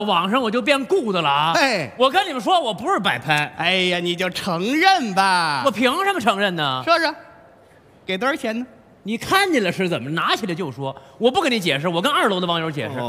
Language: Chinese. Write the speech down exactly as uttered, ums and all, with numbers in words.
网上我就变顾的了啊！ 哎， 我跟你们说，我不是摆拍， 哎呀，你就承认吧。 我凭什么承认呢？ 说说，给多少钱呢？ 你看见了是怎么？拿起来就说，我不跟你解释，我跟二楼的网友解释。 哦